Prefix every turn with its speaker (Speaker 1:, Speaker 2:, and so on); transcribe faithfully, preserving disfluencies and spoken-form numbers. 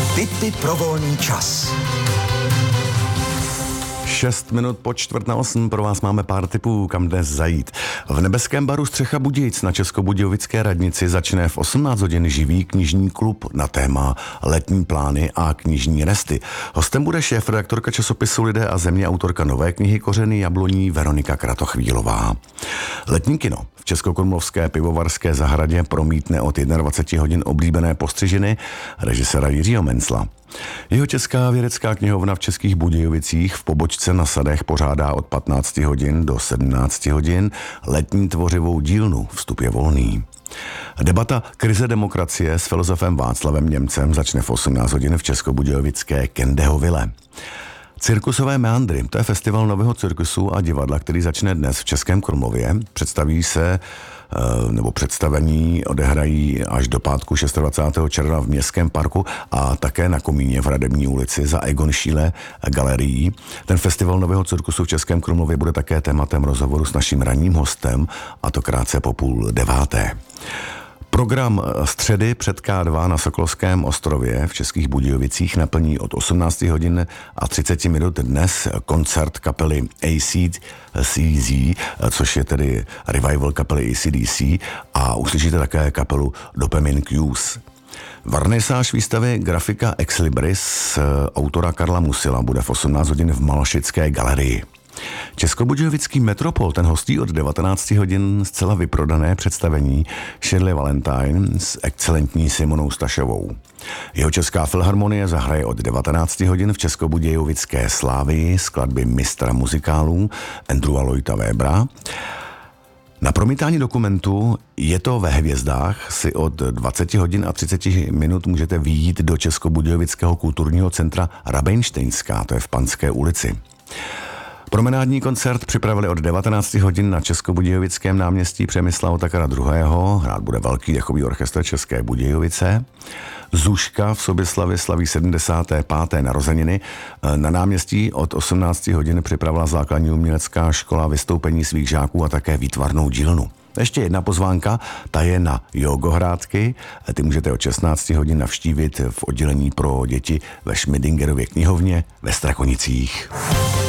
Speaker 1: Tipy pro volný čas.
Speaker 2: Šest minut po čtvrt na osm pro vás máme pár tipů, kam dnes zajít. V nebeském baru Střecha Budějic na Českobudějovické radnici začne v osmnáct hodin živý knižní klub na téma letní plány a knižní resty. Hostem bude šéfredaktorka časopisu Lidé a země, autorka nové knihy Kořeny jabloní Veronika Kratochvílová. Letní kino v Českokrumlovské pivovarské zahradě promítne od dvacet jedna hodin oblíbené postřižiny režiséra Jiřího Mencla. Jeho Česká vědecká knihovna v Českých Budějovicích v pobočce na Sadech pořádá od patnáct hodin do sedmnáct hodin letní tvořivou dílnu. Vstup je volný. Debata Krize demokracie s filozofem Václavem Němcem začne v osmnáct hodin v Českobudějovické Kendeho Vile. Cirkusové meandry, to je festival nového cirkusu a divadla, který začne dnes v Českém Krumlově. Představí se, nebo představení odehrají až do pátku dvacátého šestého června v Městském parku a také na Komíně v Hradební ulici za Egon Schiele galerií. Ten festival nového cirkusu v Českém Krumlově bude také tématem rozhovoru s naším ranním hostem, a to krátce po půl deváté. Program středy před ká dva na Sokolovském ostrově v Českých Budějovicích naplní od osmnáct hodin a třicet minut dnes koncert kapely A C D C, což je tedy revival kapely A C D C, a uslyšíte také kapelu Dopamine Cues. Varnisáž výstavy grafika Ex Libris autora Karla Musila bude v osmnáct hodin v Malašické galerii. Českobudějovický Metropol, ten hostí od devatenáct hodin zcela vyprodané představení Shirley Valentine s excelentní Simonou Stašovou. Jeho Česká filharmonie zahraje od devatenáct hodin v Českobudějovické Slávii skladby mistra muzikálů Andrewa Lloyda Webera. Na promítání dokumentu Je to ve hvězdách si od dvacet hodin a třicet minut můžete vyjít do Českobudějovického kulturního centra Rabejnštejnská, to je v Panské ulici. Promenádní koncert připravili od devatenáct hodin na Českobudějovickém náměstí Přemysla Otakara druhého. Hrát bude velký dechový orchestr České Budějovice. Zuška v Soběslavě slaví sedmdesáté páté narozeniny. Na náměstí od osmnáct hodin připravila základní umělecká škola vystoupení svých žáků a také výtvarnou dílnu. Ještě jedna pozvánka, ta je na jogohrádky. Ty můžete od šestnáct hodin navštívit v oddělení pro děti ve Šmidingerově knihovně ve Strakonicích.